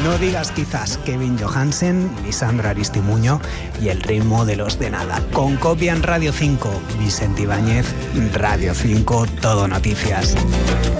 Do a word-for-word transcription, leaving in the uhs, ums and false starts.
No digas quizás, Kevin Johansen, Lisandro Aristimuño y el ritmo de los de nada. Con copia en Radio cinco, Vicente Ibáñez, Radio cinco, Todo Noticias.